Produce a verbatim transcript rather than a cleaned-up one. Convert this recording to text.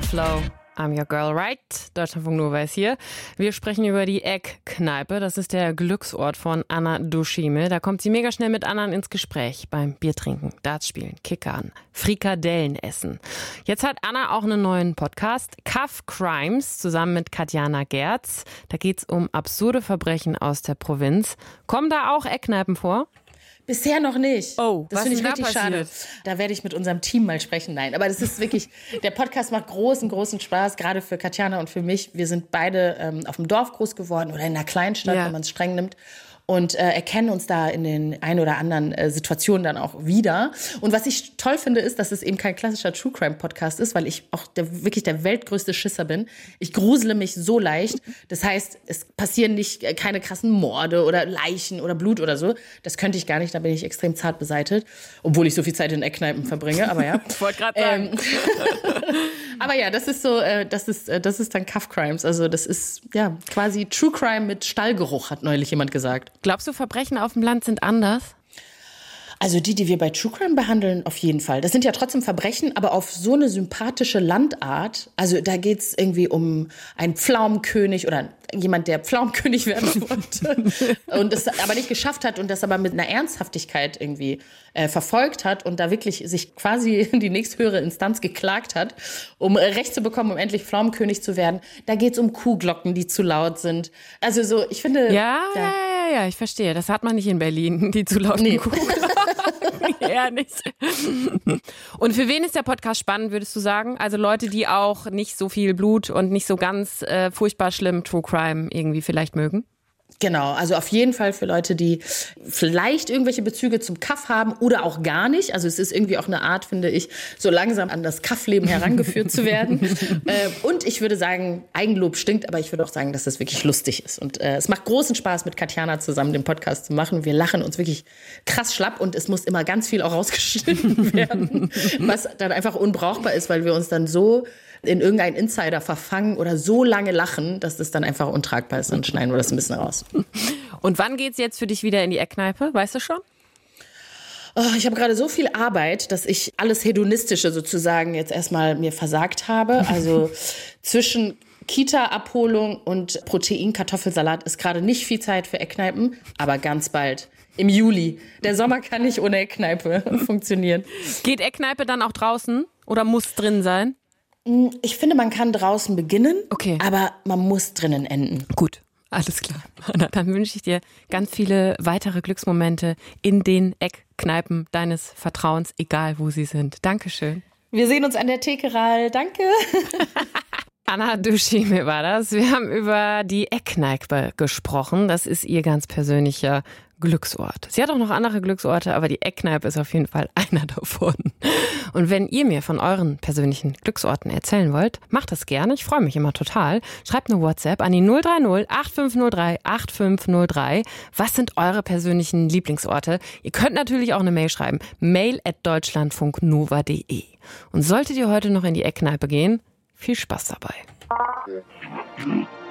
Flow. I'm your girl, right? Deutschlandfunk Nova ist hier. Wir sprechen über die Eckkneipe. Das ist der Glücksort von Anna Dushime. Da kommt sie mega schnell mit anderen ins Gespräch. Beim Biertrinken, Darts spielen, Kickern, Frikadellen essen. Jetzt hat Anna auch einen neuen Podcast, Cuff Crimes, zusammen mit Katjana Gerz. Da geht's um absurde Verbrechen aus der Provinz. Kommen da auch Eckkneipen vor? Bisher noch nicht. Oh, das finde ich richtig schade. Da werde ich mit unserem Team mal sprechen. Nein, aber das ist wirklich, der Podcast macht großen, großen Spaß, gerade für Katjana und für mich. Wir sind beide ähm, auf dem Dorf groß geworden oder in einer Kleinstadt, ja. wenn man es streng nimmt. Und äh, erkennen uns da in den ein oder anderen äh, Situationen dann auch wieder. Und was ich toll finde, ist, dass es eben kein klassischer True Crime Podcast ist, weil ich auch der, wirklich der weltgrößte Schisser bin. Ich grusele mich so leicht. Das heißt, es passieren nicht äh, keine krassen Morde oder Leichen oder Blut oder so. Das könnte ich gar nicht, da bin ich extrem zart beseitigt. Obwohl ich so viel Zeit in Eckkneipen verbringe, aber ja. Ich wollte gerade sagen. Ähm, aber ja, das ist so, äh, das ist, äh, das ist dann Cuff Crimes. Also das ist ja quasi True Crime mit Stallgeruch, hat neulich jemand gesagt. Glaubst du, Verbrechen auf dem Land sind anders? Also die, die wir bei True Crime behandeln, auf jeden Fall. Das sind ja trotzdem Verbrechen, aber auf so eine sympathische Landart. Also da geht's irgendwie um einen Pflaumenkönig oder jemand, der Pflaumenkönig werden wollte und das aber nicht geschafft hat und das aber mit einer Ernsthaftigkeit irgendwie äh, verfolgt hat und da wirklich sich quasi in die nächsthöhere Instanz geklagt hat, um äh, Recht zu bekommen, um endlich Pflaumenkönig zu werden. Da geht's um Kuhglocken, die zu laut sind. Also so, ich finde... Ja, ja, ja, ja, ja ich verstehe. Das hat man nicht in Berlin, die zu lauten nee. Kuhglocken. Ja, nicht. Und für wen ist der Podcast spannend, würdest du sagen? Also Leute, die auch nicht so viel Blut und nicht so ganz äh, furchtbar schlimm True Crime irgendwie vielleicht mögen? Genau, also auf jeden Fall für Leute, die vielleicht irgendwelche Bezüge zum Kaff haben oder auch gar nicht. Also es ist irgendwie auch eine Art, finde ich, so langsam an das Kaffleben herangeführt zu werden. äh, und ich würde sagen, Eigenlob stinkt, aber ich würde auch sagen, dass das wirklich lustig ist. Und äh, es macht großen Spaß, mit Katjana zusammen den Podcast zu machen. Wir lachen uns wirklich krass schlapp und es muss immer ganz viel auch rausgeschnitten werden, was dann einfach unbrauchbar ist, weil wir uns dann so in irgendeinen Insider verfangen oder so lange lachen, dass das dann einfach untragbar ist. Dann schneiden wir das ein bisschen raus. Und wann geht's jetzt für dich wieder in die Eckkneipe? Weißt du schon? Oh, ich habe gerade so viel Arbeit, dass ich alles Hedonistische sozusagen jetzt erstmal mir versagt habe. Also zwischen Kita-Abholung und Protein-Kartoffelsalat ist gerade nicht viel Zeit für Eckkneipen, aber ganz bald. Im Juli. Der Sommer kann nicht ohne Eckkneipe funktionieren. Geht Eckkneipe dann auch draußen oder muss drin sein? Ich finde, man kann draußen beginnen, okay. aber man muss drinnen enden. Gut, alles klar. Dann wünsche ich dir ganz viele weitere Glücksmomente in den Eckkneipen deines Vertrauens, egal wo sie sind. Dankeschön. Wir sehen uns an der Theke, Ral. Danke. Anna Dushime war das. Wir haben über die Eckkneipe gesprochen. Das ist ihr ganz persönlicher Glücksort. Sie hat auch noch andere Glücksorte, aber die Eckkneipe ist auf jeden Fall einer davon. Und wenn ihr mir von euren persönlichen Glücksorten erzählen wollt, macht das gerne. Ich freue mich immer total. Schreibt eine WhatsApp an die null drei null acht fünf null drei acht fünf null drei. Was sind eure persönlichen Lieblingsorte? Ihr könnt natürlich auch eine Mail schreiben. mail at deutschlandfunknova punkt de. Und solltet ihr heute noch in die Eckkneipe gehen, viel Spaß dabei.